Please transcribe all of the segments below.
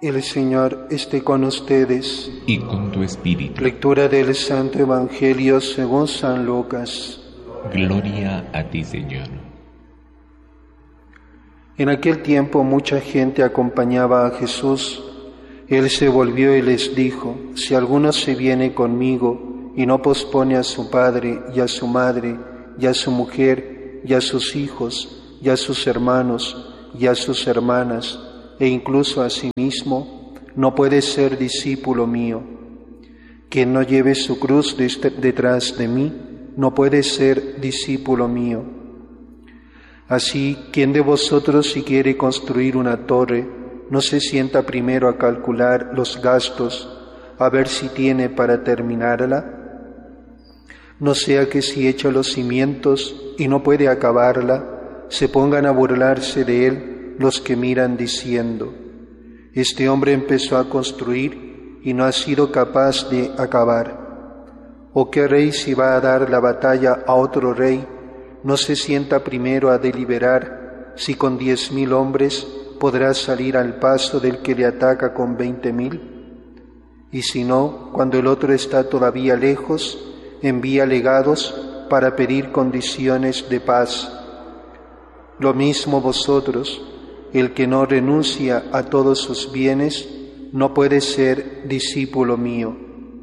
El Señor esté con ustedes. Y con tu espíritu. Lectura del Santo Evangelio según San Lucas. Gloria a ti, Señor. En aquel tiempo mucha gente acompañaba a Jesús. Él se volvió y les dijo: si alguno se viene conmigo y no pospone a su padre y a su madre y a su mujer y a sus hijos y a sus hermanos y a sus hermanas e incluso a sí mismo, no puede ser discípulo mío. Quien no lleve su cruz detrás de mí, no puede ser discípulo mío. Así, ¿quién de vosotros, si quiere construir una torre, no se sienta primero a calcular los gastos, a ver si tiene para terminarla? No sea que si echa los cimientos y no puede acabarla, se pongan a burlarse de él los que miran diciendo: este hombre empezó a construir y no ha sido capaz de acabar. ¿O qué rey, si va a dar la batalla a otro rey, no se sienta primero a deliberar si con 10,000 hombres podrá salir al paso del que le ataca con 20,000? Y si no, cuando el otro está todavía lejos, envía legados para pedir condiciones de paz. Lo mismo vosotros, el que no renuncia a todos sus bienes, no puede ser discípulo mío.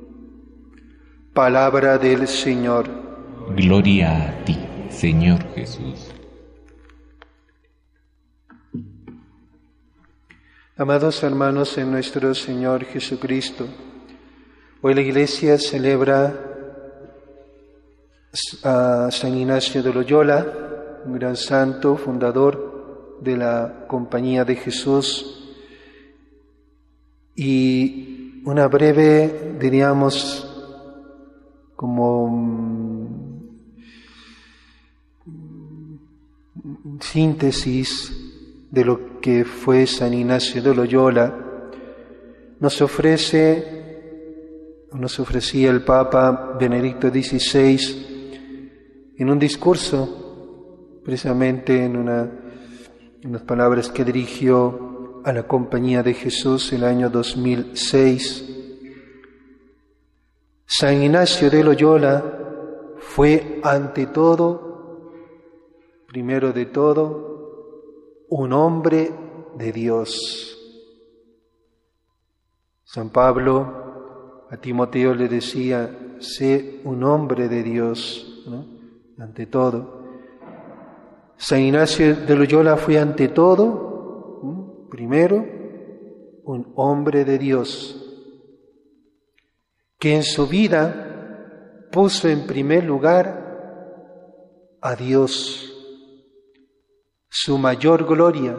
Palabra del Señor. Gloria a ti, Señor Jesús. Amados hermanos en nuestro Señor Jesucristo, hoy la Iglesia celebra a San Ignacio de Loyola, un gran santo, fundador de la Compañía de Jesús, y una breve, diríamos, como síntesis de lo que fue San Ignacio de Loyola, nos ofrecía el Papa Benedicto XVI en un discurso, precisamente en unas palabras que dirigió a la Compañía de Jesús el año 2006. San Ignacio de Loyola fue ante todo, primero de todo, un hombre de Dios. San Pablo a Timoteo le decía: sé un hombre de Dios, ¿no? Ante todo. San Ignacio de Loyola fue ante todo, primero, un hombre de Dios, que en su vida puso en primer lugar a Dios, su mayor gloria.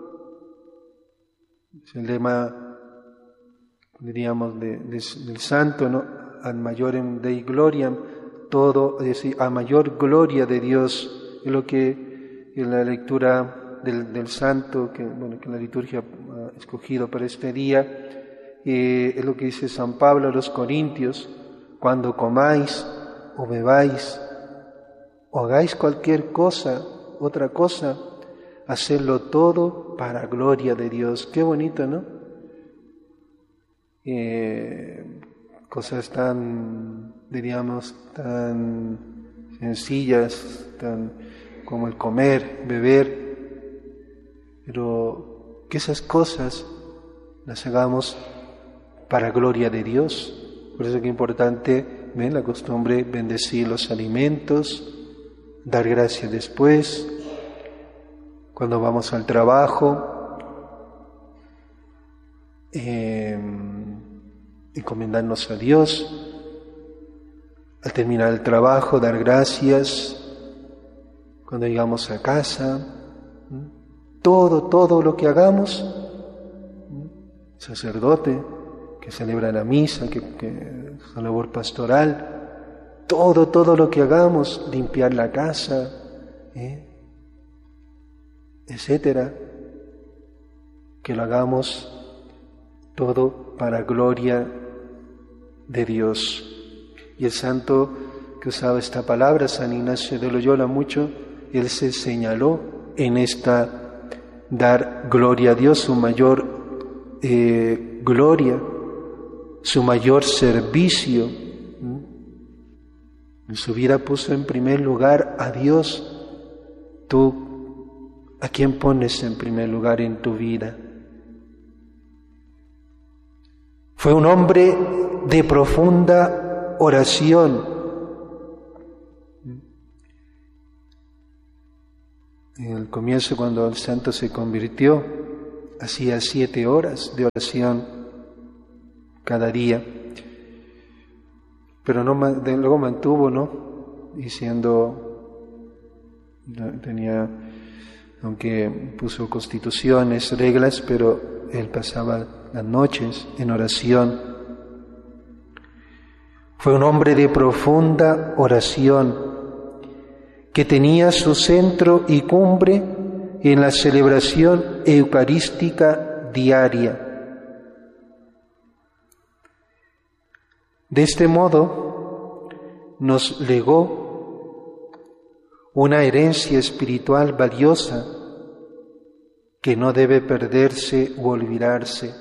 Es el lema, diríamos, del santo, ¿no? Ad majorem Dei gloriam, todo, es decir, a mayor gloria de Dios, es lo que en la lectura del santo, que la liturgia ha escogido para este día, es lo que dice San Pablo a los Corintios: cuando comáis o bebáis o hagáis cualquier cosa, otra cosa, hacedlo todo para gloria de Dios. Qué bonito, ¿no? Cosas tan, diríamos, tan sencillas, como el comer, beber, pero que esas cosas las hagamos para gloria de Dios. Por eso es que es importante, ¿ven?, la costumbre bendecir los alimentos, dar gracias después, cuando vamos al trabajo, encomendarnos a Dios, al terminar el trabajo, dar gracias, cuando llegamos a casa, todo lo que hagamos, sacerdote que celebra la misa, que es una labor pastoral, todo lo que hagamos, limpiar la casa, etcétera, que lo hagamos todo para gloria de Dios. Y el santo que usaba esta palabra, San Ignacio de Loyola, mucho, él se señaló en esta dar gloria a Dios, su mayor gloria, su mayor servicio. En su vida puso en primer lugar a Dios. ¿Tú a quién pones en primer lugar en tu vida? Fue un hombre de profunda oración. En el comienzo, cuando el santo se convirtió, hacía 7 horas de oración cada día, pero luego mantuvo, ¿no? Aunque puso constituciones, reglas, pero él pasaba las noches en oración. Fue un hombre de profunda oración, que tenía su centro y cumbre en la celebración eucarística diaria. De este modo, nos legó una herencia espiritual valiosa que no debe perderse u olvidarse.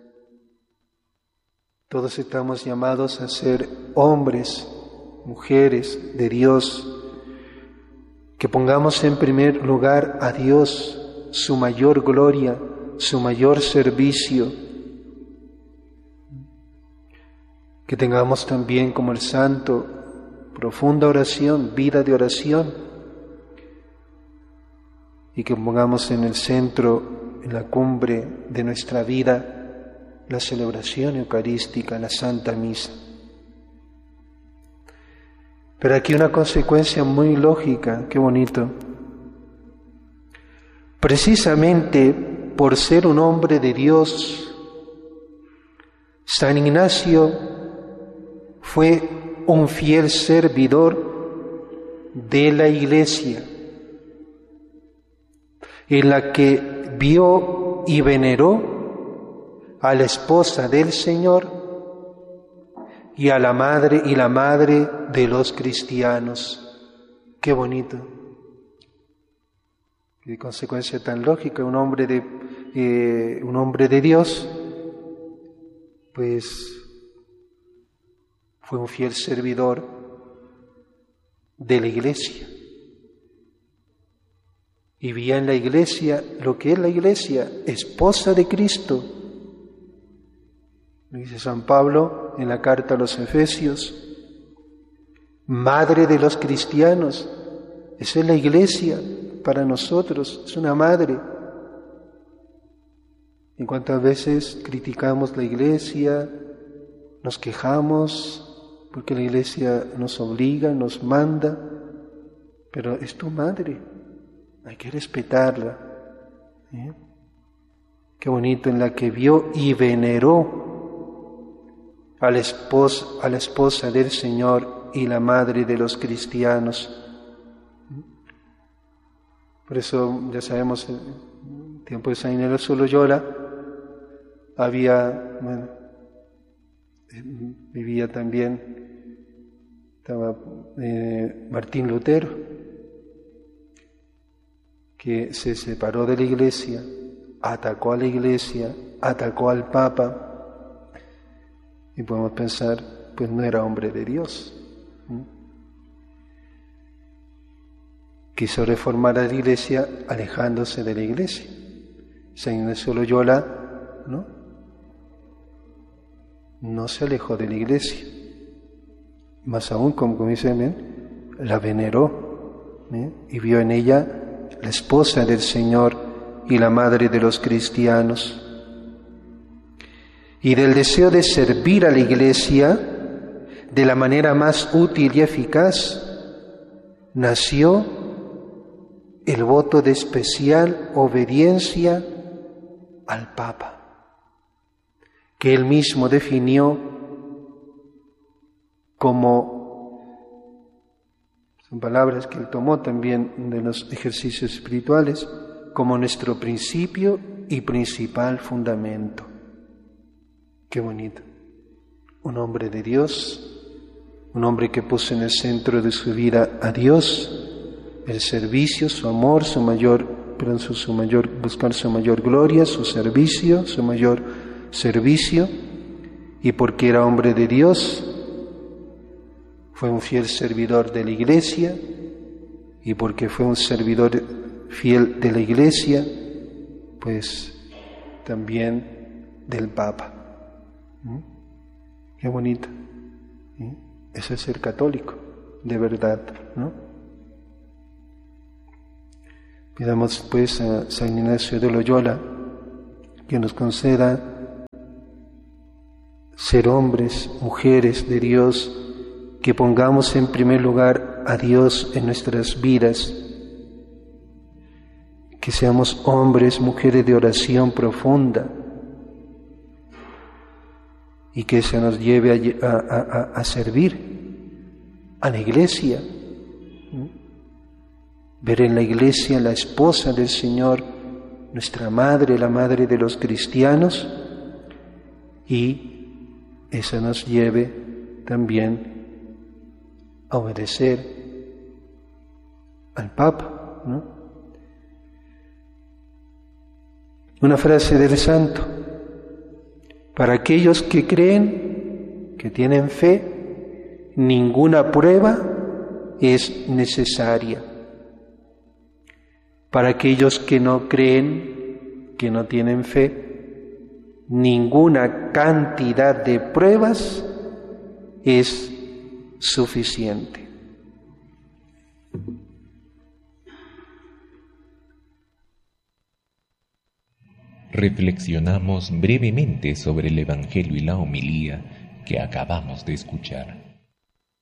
Todos estamos llamados a ser hombres, mujeres de Dios, que pongamos en primer lugar a Dios, su mayor gloria, su mayor servicio. Que tengamos también, como el santo, profunda oración, vida de oración, y que pongamos en el centro, en la cumbre de nuestra vida, la celebración eucarística, la Santa Misa. Pero aquí una consecuencia muy lógica, qué bonito. Precisamente por ser un hombre de Dios, San Ignacio fue un fiel servidor de la Iglesia, en la que vio y veneró a la esposa del Señor y a la madre de los cristianos. Qué bonito. Qué consecuencia tan lógica. Un hombre de Dios, pues fue un fiel servidor de la Iglesia. Y vivía en la Iglesia lo que es la Iglesia, esposa de Cristo. Dice San Pablo en la carta a los Efesios, madre de los cristianos. Esa es la Iglesia para nosotros, es una madre. ¿Y cuántas veces criticamos la Iglesia, nos quejamos porque la Iglesia nos obliga, nos manda? Pero es tu madre, hay que respetarla. Qué bonito, en la que vio y veneró a la esposa del Señor y la madre de los cristianos. Por eso, ya sabemos, en el tiempo de San Ignacio de Loyola vivía también, estaba Martín Lutero, que se separó de la Iglesia, atacó a la Iglesia, atacó al Papa. Y podemos pensar, pues no era hombre de Dios. Quiso reformar a la Iglesia alejándose de la Iglesia. San Ignacio de Loyola, no se alejó de la Iglesia. Más aún, como dicen, la veneró, y vio en ella la esposa del Señor y la madre de los cristianos. Y del deseo de servir a la Iglesia de la manera más útil y eficaz, nació el voto de especial obediencia al Papa, que él mismo definió como, son palabras que él tomó también de los ejercicios espirituales, como nuestro principio y principal fundamento. Qué bonito. Un hombre de Dios, un hombre que puso en el centro de su vida a Dios, el servicio, su amor, buscar su mayor gloria, su servicio, su mayor servicio, y porque era hombre de Dios, fue un fiel servidor de la Iglesia, y porque fue un servidor fiel de la Iglesia, pues también del Papa. Qué bonito. Eso es ser católico, de verdad, ¿no? Pidamos pues a San Ignacio de Loyola que nos conceda ser hombres, mujeres de Dios, que pongamos en primer lugar a Dios en nuestras vidas, que seamos hombres, mujeres de oración profunda, y que se nos lleve a servir a la Iglesia, ver en la Iglesia la esposa del Señor, nuestra madre, la madre de los cristianos, y eso nos lleve también a obedecer al Papa, ¿no? Una frase del santo: para aquellos que creen, que tienen fe, ninguna prueba es necesaria. Para aquellos que no creen, que no tienen fe, ninguna cantidad de pruebas es suficiente. Reflexionamos brevemente sobre el Evangelio y la homilía que acabamos de escuchar.